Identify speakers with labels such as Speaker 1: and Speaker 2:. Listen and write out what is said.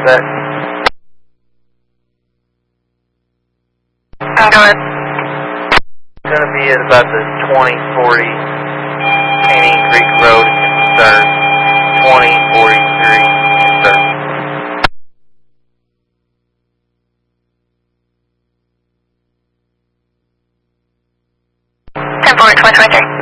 Speaker 1: that?
Speaker 2: Go ahead.
Speaker 1: It's going to be at about the 2040 Canyon Creek Road in Third. 2043 in Third.
Speaker 2: 10-4, 2023.